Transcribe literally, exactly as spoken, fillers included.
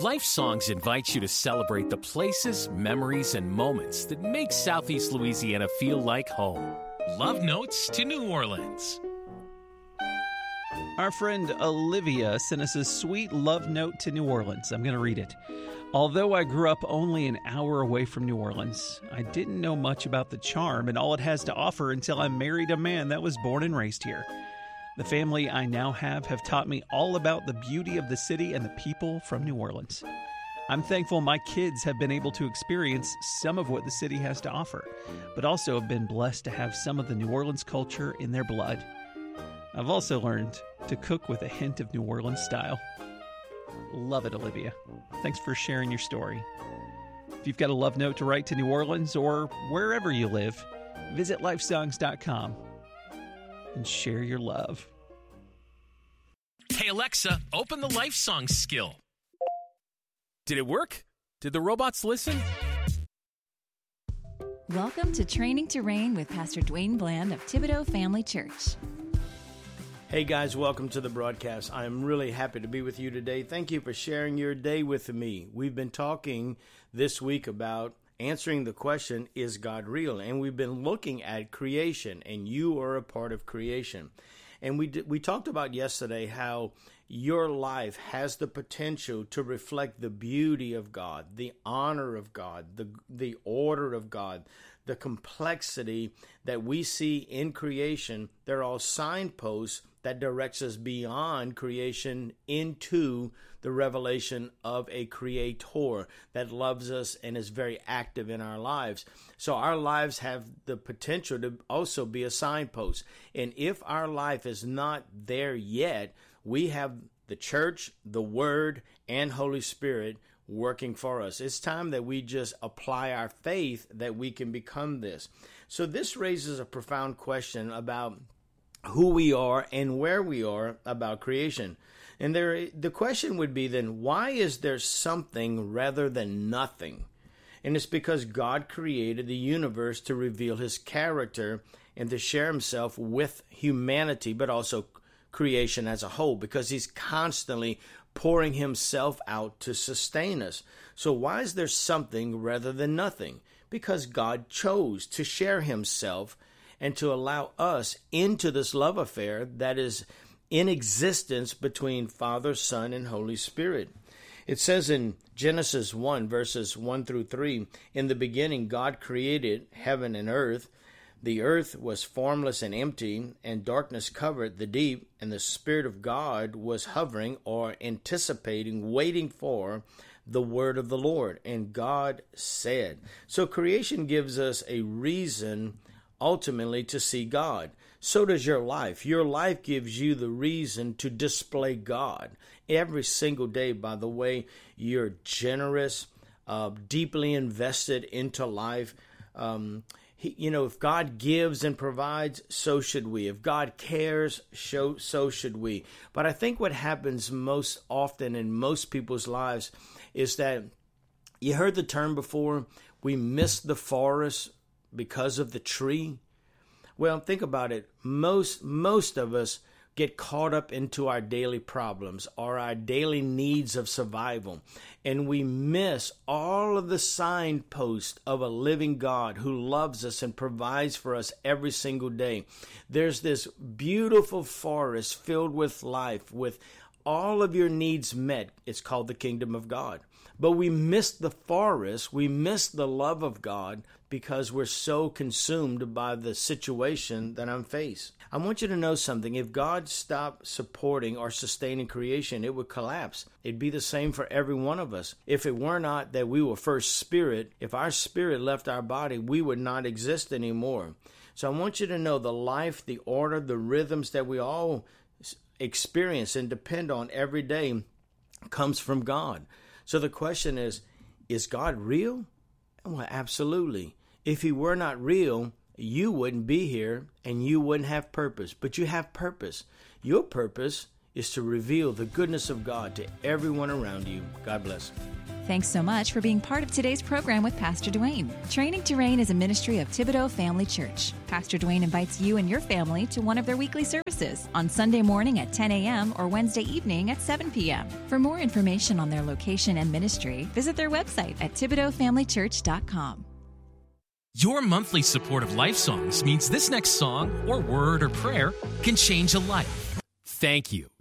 Life Songs invites you to celebrate the places, memories, and moments that make Southeast Louisiana feel like home. Love notes to New Orleans. Our friend Olivia sent us a sweet love note to New Orleans. I'm going to read it. Although I grew up only an hour away from New Orleans, I didn't know much about the charm and all it has to offer until I married a man that was born and raised here. The family I now have have taught me all about the beauty of the city and the people from New Orleans. I'm thankful my kids have been able to experience some of what the city has to offer, but also have been blessed to have some of the New Orleans culture in their blood. I've also learned to cook with a hint of New Orleans style. Love it, Olivia. Thanks for sharing your story. If you've got a love note to write to New Orleans or wherever you live, visit life songs dot com and share your love. Hey Alexa, open the Life Songs skill. Did it work? Did the robots listen? Welcome to Training to Reign with Pastor Dwayne Bland of Thibodaux Family Church. Hey guys, welcome to the broadcast. I'm really happy to be with you today. Thank you for sharing your day with me. We've been talking this week about answering the question, is God real? And we've been looking at creation, and you are a part of creation. And we did, we talked about yesterday how your life has the potential to reflect the beauty of God, the honor of God, the the order of God, the complexity that we see in creation. They're all signposts that directs us beyond creation into the revelation of a creator that loves us and is very active in our lives. So our lives have the potential to also be a signpost. And if our life is not there yet, we have the church, the Word, and Holy Spirit working for us. It's time that we just apply our faith that we can become this. So this raises a profound question about who we are and where we are about creation. And there, the question would be then, why is there something rather than nothing? And it's because God created the universe to reveal his character and to share himself with humanity, but also creation as a whole, because he's constantly pouring himself out to sustain us. So why is there something rather than nothing? Because God chose to share himself and to allow us into this love affair that is in existence between Father, Son, and Holy Spirit. It says in Genesis one, verses one through three, in the beginning God created heaven and earth. The earth was formless and empty, and darkness covered the deep, and the Spirit of God was hovering or anticipating, waiting for the word of the Lord. And God said. So creation gives us a reason ultimately to see God. So does your life. Your life gives you the reason to display God every single day by the way you're generous, uh, deeply invested into life. Um, he, you know, if God gives and provides, so should we. If God cares, so, so should we. But I think what happens most often in most people's lives is that, you heard the term before, we miss the forest because of the tree. Well, think about it. Most most of us get caught up into our daily problems or our daily needs of survival, and we miss all of the signposts of a living God who loves us and provides for us every single day. There's this beautiful forest filled with life, with all of your needs met. It's called the kingdom of God. But we miss the forest, we miss the love of God because we're so consumed by the situation that I'm faced. I want you to know something. If God stopped supporting or sustaining creation, it would collapse. It'd be the same for every one of us. If it were not that we were first spirit, if our spirit left our body, we would not exist anymore. So I want you to know the life, the order, the rhythms that we all experience and depend on every day comes from God. So the question is, is God real? Well, absolutely. If he were not real, you wouldn't be here and you wouldn't have purpose. But you have purpose. Your purpose is to reveal the goodness of God to everyone around you. God bless. Thanks so much for being part of today's program with Pastor Dwayne. Training to Reign is a ministry of Thibodeau Family Church. Pastor Dwayne invites you and your family to one of their weekly services on Sunday morning at ten a.m. or Wednesday evening at seven p.m. For more information on their location and ministry, visit their website at thibodeau family church dot com. Your monthly support of Life Songs means this next song or word or prayer can change a life. Thank you.